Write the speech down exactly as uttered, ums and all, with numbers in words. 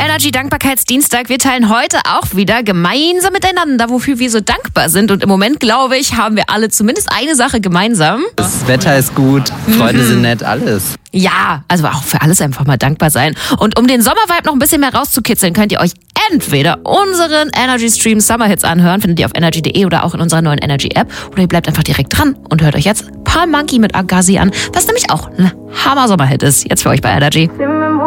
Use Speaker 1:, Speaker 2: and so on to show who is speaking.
Speaker 1: Energy Dankbarkeitsdienstag. Wir teilen heute auch wieder gemeinsam miteinander, wofür wir so dankbar sind. Und im Moment, glaube ich, haben wir alle zumindest eine Sache gemeinsam.
Speaker 2: Das Wetter ist gut, Freunde mhm. sind nett, alles.
Speaker 1: Ja, also auch für alles einfach mal dankbar sein. Und um den Sommervibe noch ein bisschen mehr rauszukitzeln, könnt ihr euch entweder unseren Energy Stream Summer Hits anhören, findet ihr auf energy punkt de oder auch in unserer neuen Energy App. Oder ihr bleibt einfach direkt dran und hört euch jetzt Palm Monkey mit Agassi an, was nämlich auch ein Hammer Sommerhit ist. Jetzt für euch bei Energy.